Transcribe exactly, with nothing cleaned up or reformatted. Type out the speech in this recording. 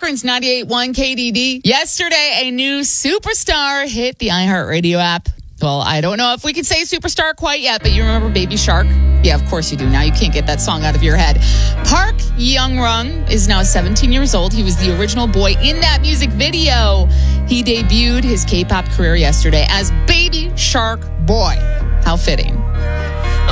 Corcoran's ninety-eight point one K D D. Yesterday, a new superstar hit the iHeartRadio app. Well, I don't know if we can say superstar quite yet, but you remember Baby Shark? Yeah, of course you do. Now you can't get that song out of your head. Park Young-rung is now seventeen years old. He was the original boy in that music video. He debuted his K-pop career yesterday as Baby Shark Boy. How fitting.